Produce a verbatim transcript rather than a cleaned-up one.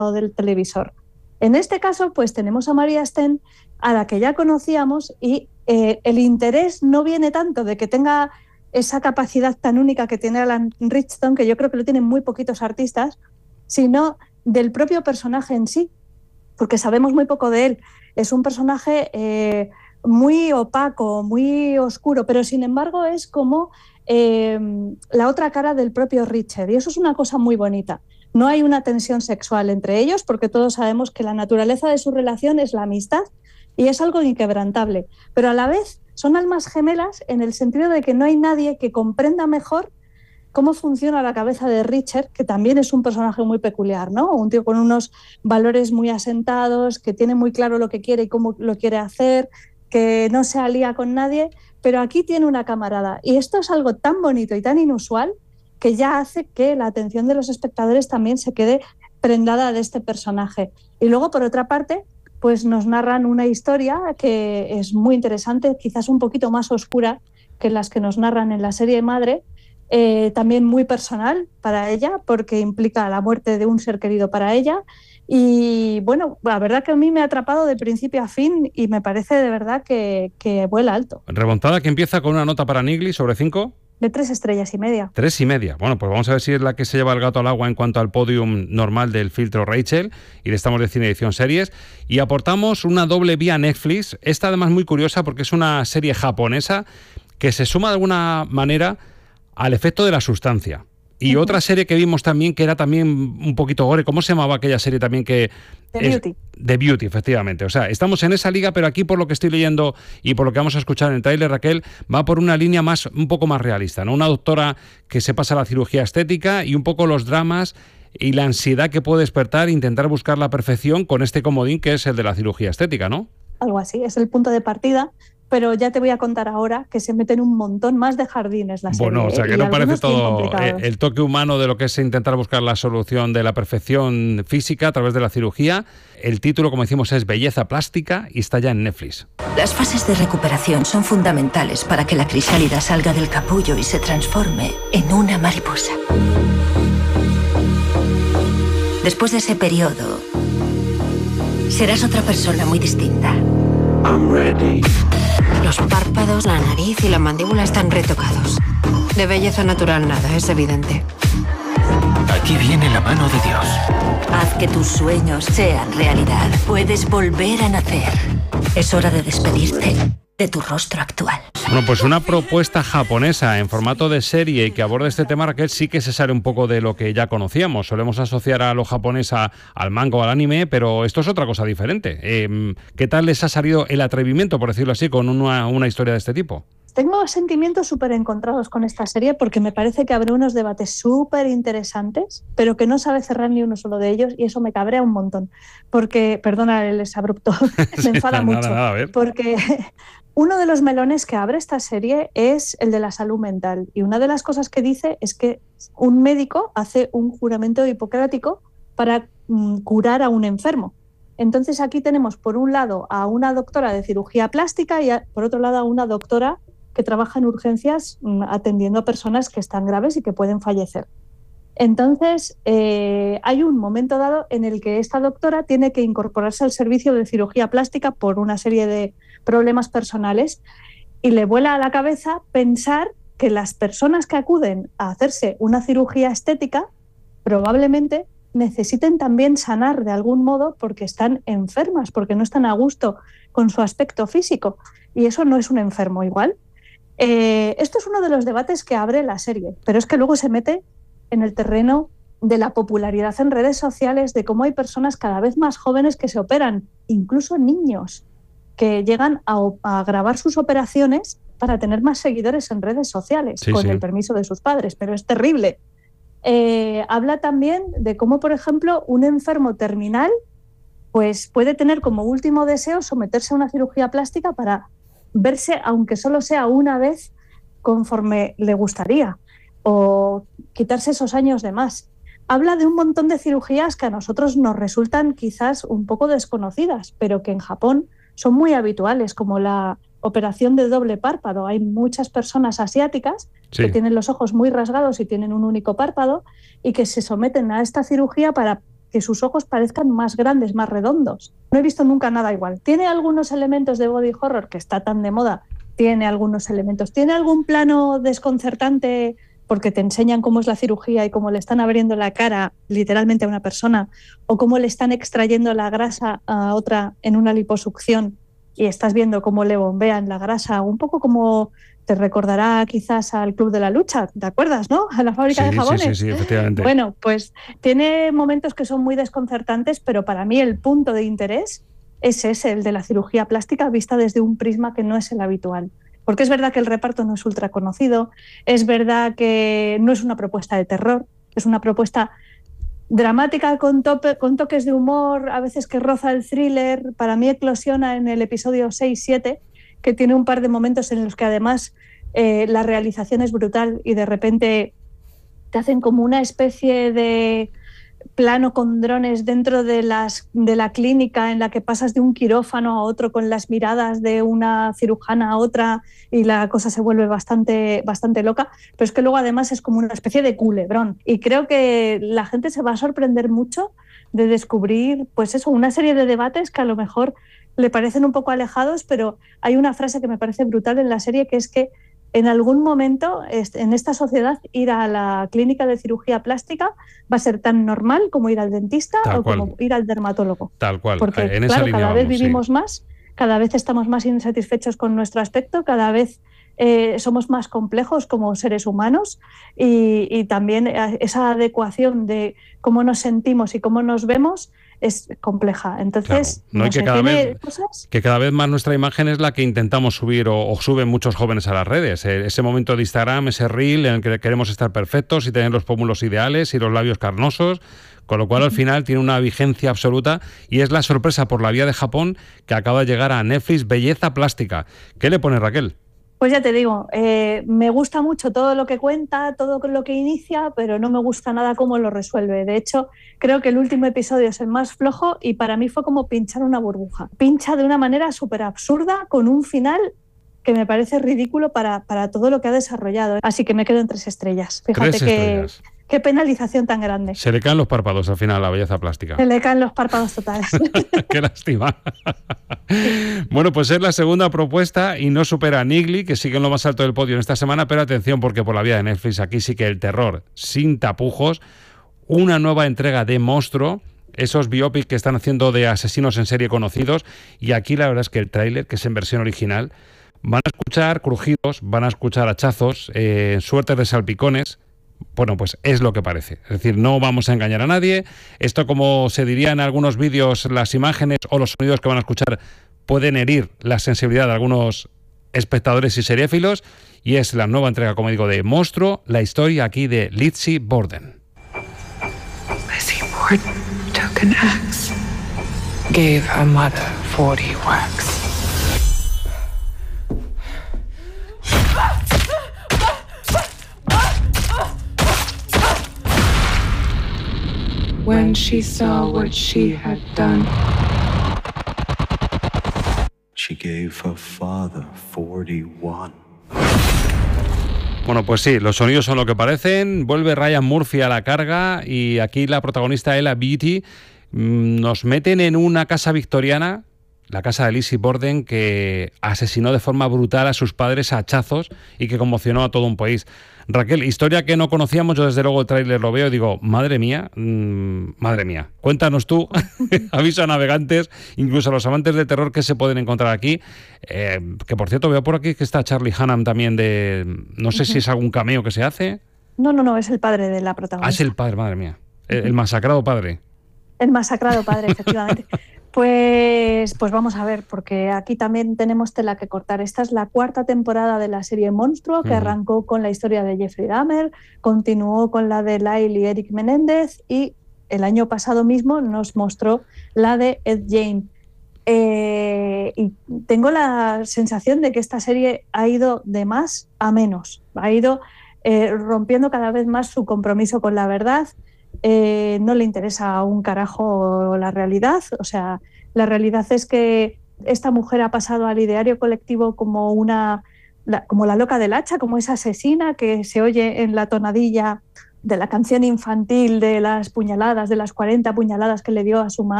del televisor. En este caso, pues tenemos a Maria Sten, a la que ya conocíamos, y eh, el interés no viene tanto de que tenga esa capacidad tan única que tiene Alan Ritchson, que yo creo que lo tienen muy poquitos artistas, sino del propio personaje en sí, porque sabemos muy poco de él. Es un personaje eh, muy opaco, muy oscuro, pero sin embargo es como eh, la otra cara del propio Richard, y eso es una cosa muy bonita. No hay una tensión sexual entre ellos, porque todos sabemos que la naturaleza de su relación es la amistad y es algo inquebrantable, pero a la vez son almas gemelas en el sentido de que no hay nadie que comprenda mejor cómo funciona la cabeza de Richard, que también es un personaje muy peculiar, ¿no? Un tío con unos valores muy asentados, que tiene muy claro lo que quiere y cómo lo quiere hacer, que no se alía con nadie, pero aquí tiene una camarada. Y esto es algo tan bonito y tan inusual que ya hace que la atención de los espectadores también se quede prendada de este personaje. Y luego, por otra parte, pues nos narran una historia que es muy interesante, quizás un poquito más oscura que las que nos narran en la serie madre, eh, también muy personal para ella, porque implica la muerte de un ser querido para ella. Y bueno, la verdad que a mí me ha atrapado de principio a fin y me parece de verdad que, que vuela alto. Remontada que empieza con una nota para Nigli sobre cinco. De tres estrellas y media. Tres y media. Bueno, pues vamos a ver si es la que se lleva el gato al agua en cuanto al podium normal del filtro Rachel, y le estamos de cine edición series. Y aportamos una doble vía Netflix. Esta además muy curiosa porque es una serie japonesa que se suma de alguna manera al efecto de la sustancia. Y uh-huh. otra serie que vimos también, que era también un poquito gore, ¿cómo se llamaba aquella serie también que...? The Beauty. The Beauty, efectivamente. O sea, estamos en esa liga, pero aquí por lo que estoy leyendo y por lo que vamos a escuchar en el tráiler, Raquel, va por una línea más, un poco más realista, ¿no? Una doctora que se pasa a la cirugía estética y un poco los dramas y la ansiedad que puede despertar e intentar buscar la perfección con este comodín que es el de la cirugía estética, ¿no? Algo así, es el punto de partida. Pero ya te voy a contar ahora que se meten un montón más de jardines la serie. Bueno, o sea que no parece todo el toque humano de lo que es intentar buscar la solución de la perfección física a través de la cirugía. El título, como decimos, es Belleza Plástica y está ya en Netflix. Las fases de recuperación son fundamentales para que la crisálida salga del capullo y se transforme en una mariposa. Después de ese periodo, serás otra persona muy distinta. I'm ready. Los párpados, la nariz y la mandíbula están retocados. De belleza natural nada, es evidente. Aquí viene la mano de Dios. Haz que tus sueños sean realidad. Puedes volver a nacer. Es hora de despedirte de tu rostro actual. Bueno, pues una propuesta japonesa en formato de serie y que aborda este tema, Raquel, sí que se sale un poco de lo que ya conocíamos. Solemos asociar a lo japonés al manga o al anime, pero esto es otra cosa diferente. Eh, ¿Qué tal les ha salido el atrevimiento, por decirlo así, con una, una historia de este tipo? Tengo sentimientos súper encontrados con esta serie porque me parece que abre unos debates súper interesantes, pero que no sabe cerrar ni uno solo de ellos, y eso me cabrea un montón. Porque, perdona el abrupto, me enfada sí, mucho. Nada, nada, a ver. Porque uno de los melones que abre esta serie es el de la salud mental. Y una de las cosas que dice es que un médico hace un juramento hipocrático para mm, curar a un enfermo. Entonces aquí tenemos por un lado a una doctora de cirugía plástica y a, por otro lado a una doctora que trabaja en urgencias atendiendo a personas que están graves y que pueden fallecer. Entonces, eh, hay un momento dado en el que esta doctora tiene que incorporarse al servicio de cirugía plástica por una serie de problemas personales y le vuela a la cabeza pensar que las personas que acuden a hacerse una cirugía estética probablemente necesiten también sanar de algún modo porque están enfermas, porque no están a gusto con su aspecto físico. Y eso no es un enfermo igual. Eh, esto es uno de los debates que abre la serie, pero es que luego se mete en el terreno de la popularidad en redes sociales, de cómo hay personas cada vez más jóvenes que se operan, incluso niños, que llegan a, a grabar sus operaciones para tener más seguidores en redes sociales, sí, con sí. el permiso de sus padres, pero es terrible. Eh, habla también de cómo, por ejemplo, un enfermo terminal pues puede tener como último deseo someterse a una cirugía plástica para verse, aunque solo sea una vez, conforme le gustaría, o quitarse esos años de más. Habla de un montón de cirugías que a nosotros nos resultan quizás un poco desconocidas, pero que en Japón son muy habituales, como la operación de doble párpado. Hay muchas personas asiáticas sí. que tienen los ojos muy rasgados y tienen un único párpado y que se someten a esta cirugía para que sus ojos parezcan más grandes, más redondos. No he visto nunca nada igual. Tiene algunos elementos de body horror, que está tan de moda, tiene algunos elementos. Tiene algún plano desconcertante porque te enseñan cómo es la cirugía y cómo le están abriendo la cara literalmente a una persona, o cómo le están extrayendo la grasa a otra en una liposucción y estás viendo cómo le bombean la grasa, un poco como te recordará quizás al Club de la Lucha, ¿te acuerdas, no? A la fábrica sí, de jabones. Sí, sí, sí, efectivamente. Bueno, pues tiene momentos que son muy desconcertantes, pero para mí el punto de interés es ese, el de la cirugía plástica vista desde un prisma que no es el habitual. Porque es verdad que el reparto no es ultra conocido, es verdad que no es una propuesta de terror, es una propuesta dramática con, tope, con toques de humor, a veces que roza el thriller. Para mí eclosiona en el episodio seis siete, que tiene un par de momentos en los que además eh, la realización es brutal y de repente te hacen como una especie de plano con drones dentro de, las, de la clínica en la que pasas de un quirófano a otro con las miradas de una cirujana a otra y la cosa se vuelve bastante, bastante loca, pero es que luego además es como una especie de culebrón y creo que la gente se va a sorprender mucho de descubrir, pues eso, una serie de debates que a lo mejor le parecen un poco alejados, pero hay una frase que me parece brutal en la serie, que es que en algún momento en esta sociedad ir a la clínica de cirugía plástica va a ser tan normal como ir al dentista Tal o cual. como ir al dermatólogo. Tal cual. Porque en esa claro, línea cada vez vamos, vivimos sí. más, cada vez estamos más insatisfechos con nuestro aspecto, cada vez eh, somos más complejos como seres humanos y, y también esa adecuación de cómo nos sentimos y cómo nos vemos es compleja. Entonces, claro. no, no hay que sé, cada ¿tiene vez cosas? que cada vez más nuestra imagen es la que intentamos subir o, o suben muchos jóvenes a las redes. Eh, ese momento de Instagram, ese reel en el que queremos estar perfectos y tener los pómulos ideales y los labios carnosos, con lo cual al final tiene una vigencia absoluta y es la sorpresa por la vía de Japón que acaba de llegar a Netflix, Belleza Plástica. ¿Qué le pone, Raquel? Pues ya te digo, eh, me gusta mucho todo lo que cuenta, todo lo que inicia, pero no me gusta nada cómo lo resuelve. De hecho, creo que el último episodio es el más flojo y para mí fue como pinchar una burbuja. Pincha de una manera súper absurda con un final que me parece ridículo para, para todo lo que ha desarrollado. Así que me quedo en tres estrellas. Fíjate Tres que, estrellas. Qué penalización tan grande. Se le caen los párpados al final a Belleza Plástica. Se le caen los párpados totales. Qué lástima. Bueno, pues es la segunda propuesta y no supera a Nigli, que sigue en lo más alto del podio en esta semana, pero atención porque por la vía de Netflix aquí sí que el terror sin tapujos, una nueva entrega de Monstruo, esos biopics que están haciendo de asesinos en serie conocidos, y aquí la verdad es que el tráiler, que es en versión original, van a escuchar crujidos, van a escuchar hachazos, eh, suertes de salpicones. Bueno, pues es lo que parece. Es decir, no vamos a engañar a nadie. Esto, como se diría en algunos vídeos, las imágenes o los sonidos que van a escuchar pueden herir la sensibilidad de algunos espectadores y seriéfilos. Y es la nueva entrega, como digo, de Monstruo, la historia aquí de Lizzie Borden. Lizzie Borden took an axe, gave her mother forty whacks. When she saw what she had done, She gave her father forty-one. Bueno, pues sí, los sonidos son lo que parecen. Vuelve Ryan Murphy a la carga y aquí la protagonista Ella Beatty mmm, nos meten en una casa victoriana, la casa de Lizzie Borden, que asesinó de forma brutal a sus padres a hachazos y que conmocionó a todo un país. Raquel, historia que no conocíamos, yo desde luego el tráiler lo veo y digo, madre mía, mmm, madre mía. Cuéntanos tú, aviso a navegantes, incluso a los amantes del terror que se pueden encontrar aquí. Eh, que por cierto, veo por aquí que está Charlie Hunnam también de... No sé uh-huh. si es algún cameo que se hace. No, no, no, es el padre de la protagonista. Ah, es el padre, madre mía. El, el masacrado padre. El masacrado padre, efectivamente. Pues, pues vamos a ver, porque aquí también tenemos tela que cortar. Esta es la cuarta temporada de la serie Monstruo, que uh-huh. arrancó con la historia de Jeffrey Dahmer, continuó con la de Lyle y Eric Menéndez y el año pasado mismo nos mostró la de Ed Gein. Eh, y tengo la sensación de que esta serie ha ido de más a menos, ha ido eh, rompiendo cada vez más su compromiso con la verdad. Eh, no le interesa un carajo la realidad, o sea, la realidad es que esta mujer ha pasado al ideario colectivo como una la, como la loca del hacha, como esa asesina que se oye en la tonadilla de la canción infantil de las puñaladas, de las cuarenta puñaladas que le dio a su madre.